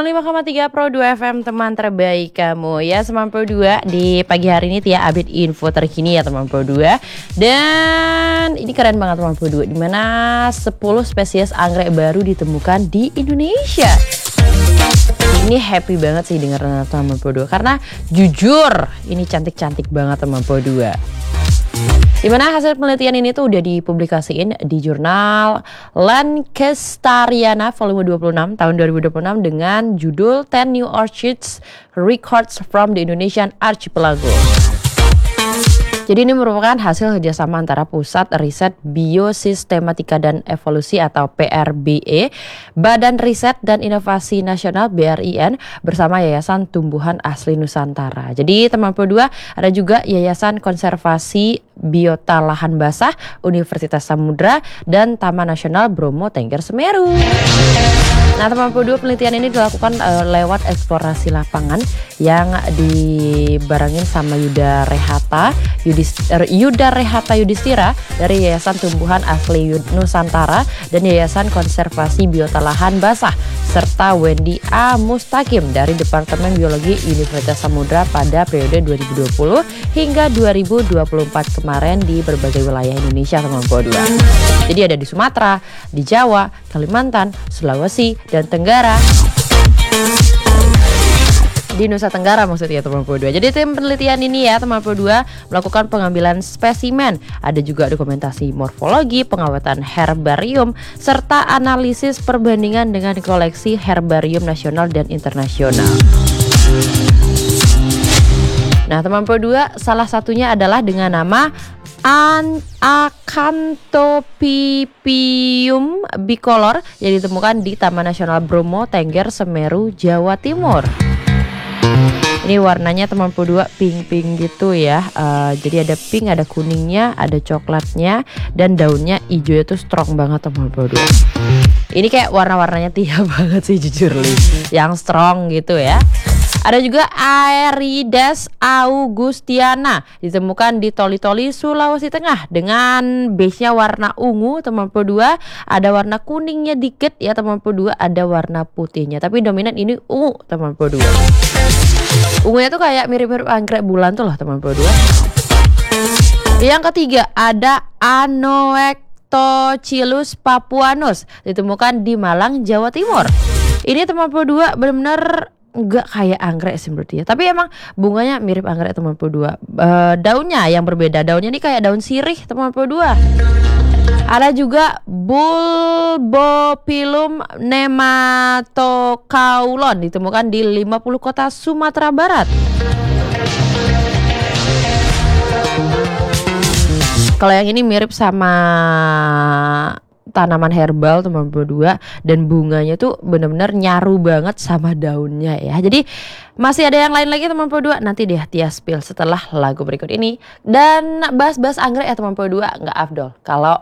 95,3 Pro 2 FM, teman terbaik kamu ya, teman Pro 2. Di pagi hari ini Tia update info terkini ya teman Pro 2. Dan ini keren banget teman Pro 2, dimana 10 spesies anggrek baru ditemukan di Indonesia. Ini happy banget sih dengar teman Pro 2, karena jujur ini cantik-cantik banget teman Pro 2. Dimana hasil penelitian ini tuh udah dipublikasiin di jurnal Lancastariana volume 26 tahun 2026 dengan judul 10 New Orchids Records from the Indonesian Archipelago. Jadi ini merupakan hasil kerjasama antara Pusat Riset Biosistematika dan Evolusi atau PRBE, Badan Riset dan Inovasi Nasional BRIN bersama Yayasan Tumbuhan Asli Nusantara. Jadi teman Pro 2 ada juga Yayasan Konservasi Biota Lahan Basah Universitas Samudra dan Taman Nasional Bromo Tengger Semeru. Nah teman Pro 2, penelitian ini dilakukan lewat eksplorasi lapangan yang dibarengin sama Yuda Rehata Yudhistira dari Yayasan Tumbuhan Asli Nusantara dan Yayasan Konservasi Biota Lahan Basah serta Wendy A. Mustaqim dari Departemen Biologi Universitas Samudra pada periode 2020 hingga 2024 kemarin di berbagai wilayah Indonesia teman Pro 2. Jadi ada di Sumatera, di Jawa, Kalimantan, Sulawesi, dan Tenggara. Di Nusa Tenggara maksudnya teman Pro 2. Jadi tim penelitian ini ya teman Pro 2 melakukan pengambilan spesimen, ada juga dokumentasi morfologi, pengawetan herbarium, serta analisis perbandingan dengan koleksi herbarium nasional dan internasional. Nah teman Pro 2, salah satunya adalah dengan nama Acanthopipium bicolor yang ditemukan di Taman Nasional Bromo Tengger Semeru, Jawa Timur. Ini warnanya teman Pro 2 pink-pink gitu ya. Jadi ada pink, ada kuningnya, ada coklatnya, dan daunnya hijau itu strong banget teman Pro 2. Ini kayak warna-warnanya Tia banget sih jujur Li, yang strong gitu ya. Ada juga Aerides augustiana ditemukan di Toli-Toli, Sulawesi Tengah dengan base-nya warna ungu teman Pro 2. Ada warna kuningnya dikit ya teman Pro 2, ada warna putihnya. Tapi dominan ini ungu teman Pro 2. Ungunya tuh kayak mirip-mirip anggrek bulan tuh loh teman Pro 2. Yang ketiga ada Anoectochilus papuanus ditemukan di Malang, Jawa Timur. Ini teman Pro 2 benar-benar enggak kayak anggrek sih menurut dia, tapi emang bunganya mirip anggrek teman Pro 2. Daunnya yang berbeda, daunnya ini kayak daun sirih teman Pro 2. Ada juga Bulbopilum nematokaulon ditemukan di 50 kota Sumatera Barat. Kalau yang ini mirip sama tanaman herbal teman Pro 2, dan bunganya tuh benar-benar nyaru banget sama daunnya ya. Jadi masih ada yang lain lagi teman Pro 2, nanti deh Tia spill setelah lagu berikut ini. Dan bahas-bahas anggrek ya teman Pro 2 nggak afdol kalau